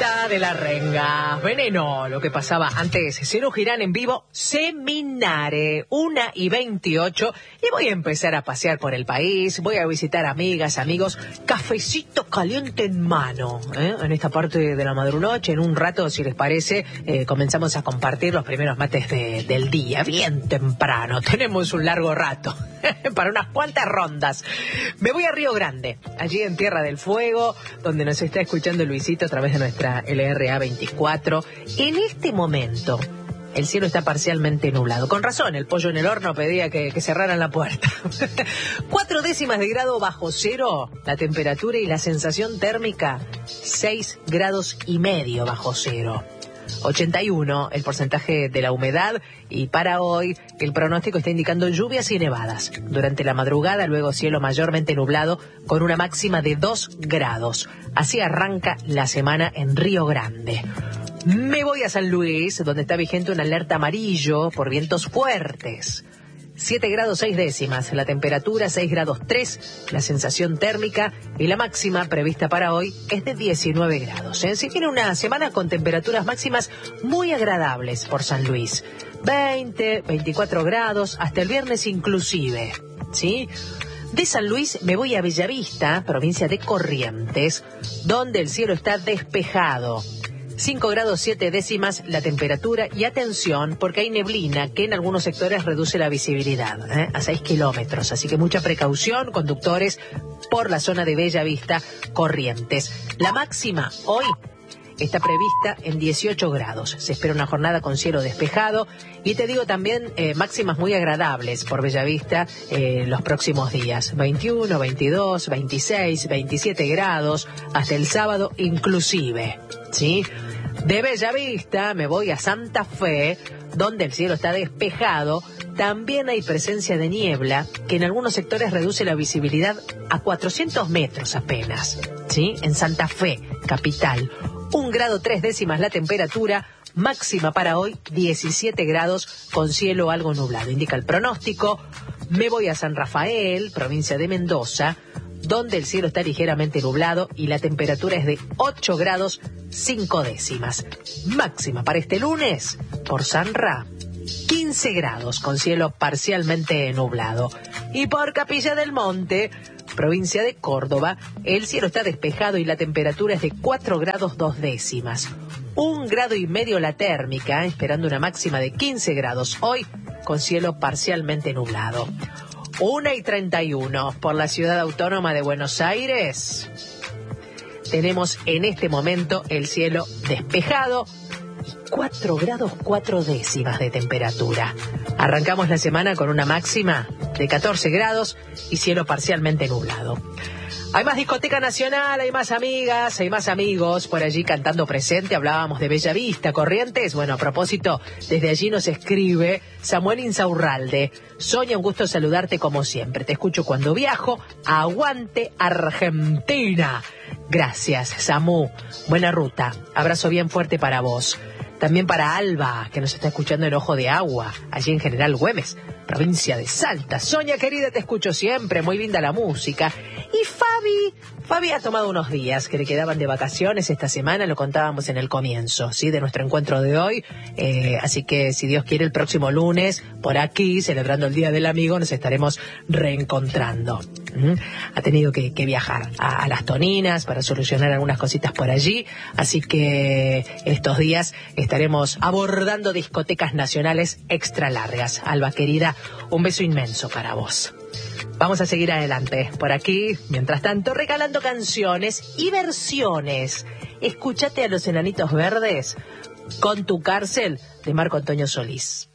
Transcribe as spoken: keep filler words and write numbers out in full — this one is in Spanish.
Rita de la Renga, Veneno, lo que pasaba antes, Cero Girán en vivo, Seminare, una y veintiocho, y voy a empezar a pasear por el país, voy a visitar amigas, amigos, cafecito caliente en mano, ¿eh? En esta parte de la madrunoche, en un rato, si les parece, eh, comenzamos a compartir los primeros mates de, del día, bien temprano, tenemos un largo rato, para unas cuantas rondas. Me voy a Río Grande, allí en Tierra del Fuego, donde nos está escuchando Luisito a través de nuestra L R A veinticuatro. En este momento, el cielo está parcialmente nublado. Con razón, el pollo en el horno pedía que, que cerraran la puerta. Cuatro décimas de grado bajo cero, la temperatura y la sensación térmica, seis grados y medio bajo cero. ochenta y uno el porcentaje de la humedad, y para hoy el pronóstico está indicando lluvias y nevadas. Durante la madrugada, luego cielo mayormente nublado con una máxima de dos grados. Así arranca la semana en Río Grande. Me voy a San Luis, donde está vigente una alerta amarillo por vientos fuertes. siete grados seis décimas, la temperatura seis grados tres, la sensación térmica y la máxima prevista para hoy es de diecinueve grados. ¿eh? Se viene una semana con temperaturas máximas muy agradables por San Luis. veinte, veinticuatro grados, hasta el viernes inclusive. ¿Sí? De San Luis me voy a Bellavista, provincia de Corrientes, donde el cielo está despejado. cinco grados siete décimas la temperatura, y atención porque hay neblina que en algunos sectores reduce la visibilidad ¿eh? a seis kilómetros, así que mucha precaución, conductores, por la zona de Bellavista, Corrientes. La máxima hoy está prevista en dieciocho grados. Se espera una jornada con cielo despejado y te digo también eh, máximas muy agradables por Bellavista eh, los próximos días. veintiuno, veintidós, veintiséis, veintisiete grados hasta el sábado inclusive. ¿Sí? De Bellavista me voy a Santa Fe, donde el cielo está despejado. También hay presencia de niebla que en algunos sectores reduce la visibilidad a cuatrocientos metros apenas. ¿Sí? En Santa Fe, capital. Un grado tres décimas la temperatura, máxima para hoy diecisiete grados con cielo algo nublado. Indica el pronóstico. Me voy a San Rafael, provincia de Mendoza, donde el cielo está ligeramente nublado y la temperatura es de ocho grados cinco décimas. Máxima para este lunes por San Ra, quince grados con cielo parcialmente nublado. Y por Capilla del Monte, provincia de Córdoba, el cielo está despejado y la temperatura es de cuatro grados dos décimas. Un grado y medio la térmica, esperando una máxima de quince grados hoy con cielo parcialmente nublado. Una y treinta y uno por la ciudad autónoma de Buenos Aires. Tenemos en este momento el cielo despejado y cuatro grados cuatro décimas de temperatura. Arrancamos la semana con una máxima de catorce grados y cielo parcialmente nublado. Hay más discoteca nacional, hay más amigas, hay más amigos por allí cantando presente. Hablábamos de Bellavista, Corrientes. Bueno, a propósito, desde allí nos escribe Samuel Insaurralde. Sonia, un gusto saludarte como siempre. Te escucho cuando viajo. Aguante Argentina. Gracias, Samu. Buena ruta. Abrazo bien fuerte para vos. También para Alba, que nos está escuchando en Ojo de Agua, allí en General Güemes, provincia de Salta. Sonia, querida, te escucho siempre, muy linda la música. Y Fabi, Fabi ha tomado unos días que le quedaban de vacaciones esta semana, lo contábamos en el comienzo, ¿sí? De nuestro encuentro de hoy. Eh, así que, si Dios quiere, el próximo lunes, por aquí, celebrando el Día del Amigo, nos estaremos reencontrando. ¿Mm? Ha tenido que, que viajar a, a Las Toninas para solucionar algunas cositas por allí, así que estos días estaremos abordando discotecas nacionales extra largas. Alba, querida, un beso inmenso para vos. Vamos a seguir adelante por aquí, mientras tanto, regalando canciones y versiones. Escúchate a Los Enanitos Verdes con Tu Cárcel de Marco Antonio Solís.